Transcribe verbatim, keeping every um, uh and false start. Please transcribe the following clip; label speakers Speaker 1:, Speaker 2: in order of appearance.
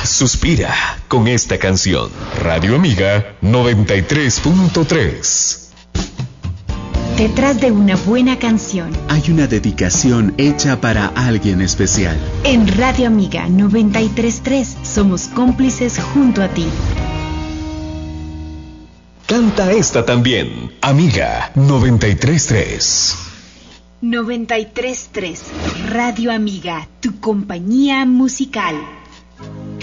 Speaker 1: suspira con esta canción. Radio Amiga noventa y tres punto tres.
Speaker 2: Detrás de una buena canción
Speaker 3: hay una dedicación hecha para alguien especial.
Speaker 2: En Radio Amiga noventa y tres punto tres somos cómplices junto a ti.
Speaker 1: Canta esta también. Amiga noventa y tres punto tres.
Speaker 2: noventa y tres punto tres. Radio Amiga, tu compañía musical.